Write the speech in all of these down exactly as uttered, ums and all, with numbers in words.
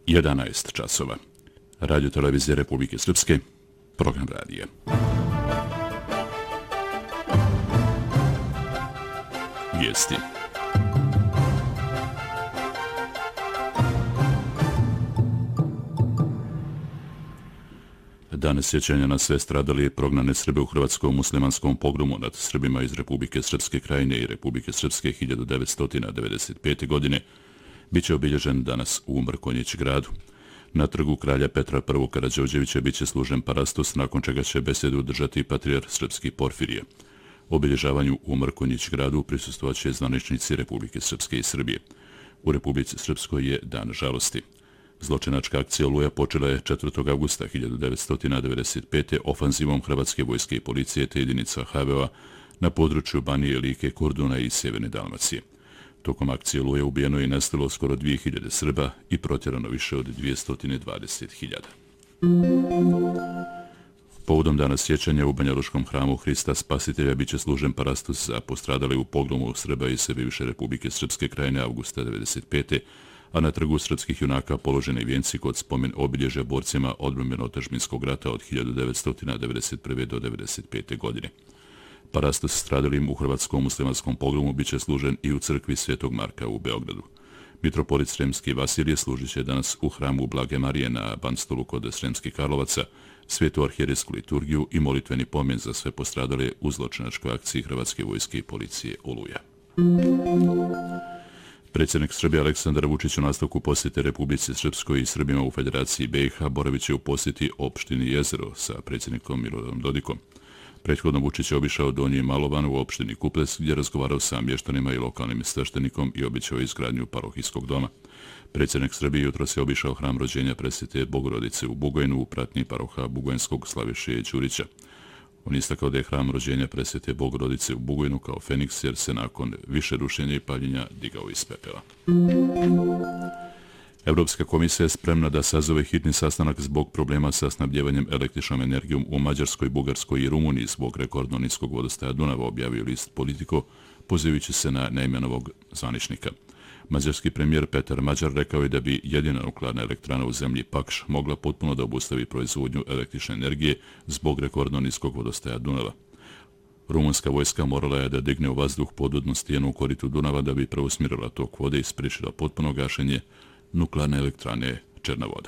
jedanaest časova. Radio televizije Republike Srpske, program radija. Vijesti. Danas sjećanja na sve stradali i prognane Srbe u hrvatskom muslimanskom pogromu nad Srbima iz Republike Srpske krajine i Republike Srpske hiljadu devetsto devedeset pete. godine biće obilježen danas u Mrkonjić gradu. Na trgu kralja Petra I. Karađorđevića biće služen parastos, nakon čega će besedu držati patrijar srpski Porfirije. Obilježavanju u Mrkonjić gradu prisustvovat će zvaničnici Republike Srpske i Srbije. U Republici Srpskoj je dan žalosti. Zločinačka akcija Oluja počela je četvrtog avgusta hiljadu devetsto devedeset pete. ofanzivom hrvatske vojske i policije te jedinica ha ve o na području Banije, Like, Korduna i Sjeverne Dalmacije. Tokom akcije Oluje ubijeno je i nestalo skoro dvije hiljade Srba i protjerano više od dvjesto dvadeset hiljada. Povodom dana sjećanja u Banjaluškom hramu Hrista Spasitelja biće služen parastos za postradale u pogromu Srba iz bivše Republike Srpske krajine avgusta devedeset pete. a na trgu srpskih junaka položeni vijenci kod spomen obilježja borcima odbrambeno-otadžbinskog rata od hiljadu devetsto devedeset prve. do devedeset pete. godine. Parastos stradalim u hrvatskom muslimanskom pogromu biće služen i u crkvi Svetog Marka u Beogradu. Mitropolit Sremski Vasilije služit će danas u hramu Blage Marije na Banstolu kod Sremskih Karlovaca, svetu arhijerejsku liturgiju i molitveni pomen za sve postradale u zločinačkoj akciji hrvatske vojske i policije Oluja. Predsjednik Srbije Aleksandar Vučić u nastavku posjete Republici Srpskoj i Srbima u Federaciji be i ha boravit će u posjeti opštini Jezero sa predsjednikom Miloradom Dodikom. Prethodno Vučić je obišao Donji Malovan u opštini Kuples, gdje je razgovarao sa mještanima i lokalnim sveštenikom i obećao izgradnju parohijskog doma. Predsjednik Srbije jutros se obišao hram rođenja Presvete Bogorodice u Bugojnu u pratnji paroha Bugojnskog Slaviše Đurića. On istakao da je hram rođenja Presvete Bogorodice u Bugojnu kao Feniks, jer se nakon više rušenja i paljenja digao iz pepela. Europska komisija je spremna da sazove hitni sastanak zbog problema sa snabdjevanjem električnom energijom u Mađarskoj, Bugarskoj i Rumuniji zbog rekordno niskog vodostaja Dunava, objavio list Politico, pozivajući se na neimenovog zvaničnika. Mađarski premijer Petar Mađar rekao je da bi jedina nuklearna elektrana u zemlji Pakš mogla potpuno da obustavi proizvodnju električne energije zbog rekordno niskog vodostaja Dunava. Rumunska vojska morala je da digne u vazduh podvodnu stijenu u koritu Dunava da bi preusmjerila tok vode i spriječila potpuno gašenje nuklearne elektrane Černa voda.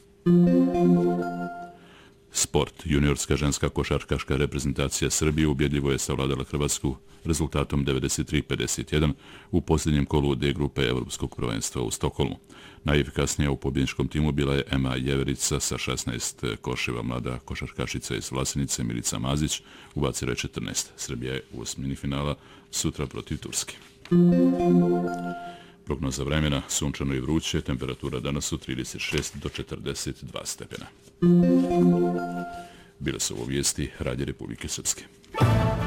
Sport. Juniorska ženska košarkaška reprezentacija Srbije ubjedljivo je savladala Hrvatsku rezultatom devedeset tri pedeset jedan u posljednjem kolu D grupe Evropskog prvenstva u Stokholmu. Najefikasnija u pobjedničkom timu bila je Ema Jeverica sa šesnaest koševa. Mlada košarkašica iz Vlasenice Milica Mazić ubacila je četrnaest. Srbija je u osmini finala sutra protiv Turske. Prognoza vremena, sunčano i vruće, temperatura danas su trideset šest do četrdeset dva stepena. Bile su ovo vijesti Radija Republike Srpske.